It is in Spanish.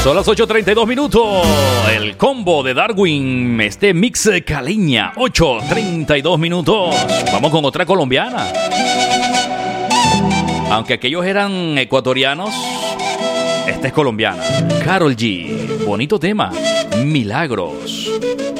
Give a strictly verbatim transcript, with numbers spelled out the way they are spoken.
Son las ocho treinta y dos minutos. El combo de Darwin, este mix caleña, ocho treinta y dos minutos. Vamos con otra colombiana. Aunque aquellos eran ecuatorianos, esta es colombiana. Karol G, bonito tema, Milagros.